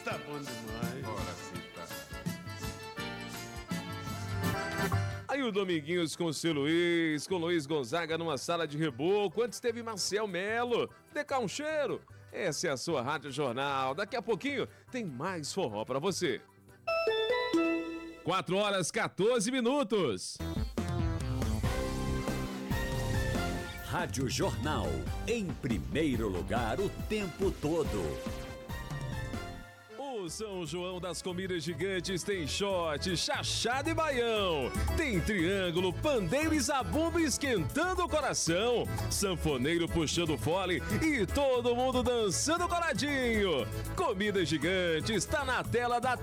tá bom demais. Ora, cita. Aí o Dominguinhos com o seu Luiz, com Luiz Gonzaga numa sala de reboco. Antes teve Marcel Melo. Dê cá um cheiro. Essa é a sua Rádio Jornal. Daqui a pouquinho tem mais forró pra você. 4h14. Rádio Jornal, em primeiro lugar o tempo todo. O São João das Comidas Gigantes tem shot, chachado e baião. Tem triângulo, pandeiro e zabumba esquentando o coração. Sanfoneiro puxando fole e todo mundo dançando coladinho. Comidas Gigantes está na tela da